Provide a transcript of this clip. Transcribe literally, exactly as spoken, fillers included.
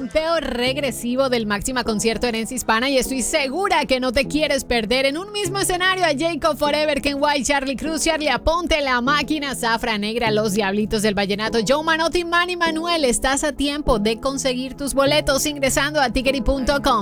conteo regresivo del Máxima Concierto Herencia Hispana y estoy segura que no te quieres perder en un mismo escenario a Jacob Forever, Ken White, Charlie Cruz, Charlie Aponte, La Máquina, Zafra Negra, Los Diablitos del Vallenato, Joe Manotti, Manny Manuel. Estás a tiempo de conseguir tus boletos ingresando a tickety punto com.